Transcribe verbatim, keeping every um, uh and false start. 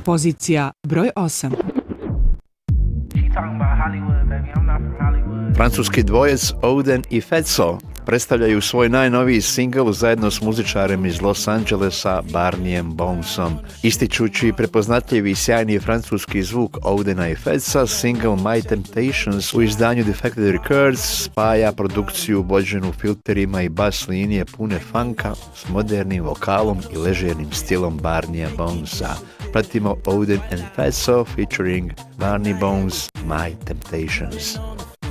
Pozicija broj osam. Francuski dvojec Oden i Fetso predstavljaju svoj najnoviji singl zajedno s muzičarem iz Los Angelesa Barneyem Bonesom. Ističući prepoznatljivi i sjajni francuski zvuk Odena i Fetsa, single My Temptations u izdanju Defected Records spaja produkciju vođenu filterima i bas linije pune funka s modernim vokalom i ležernim stilom Barneya Bonesa. Pratimo Oden and Fetso featuring Barney Bones, My Temptations.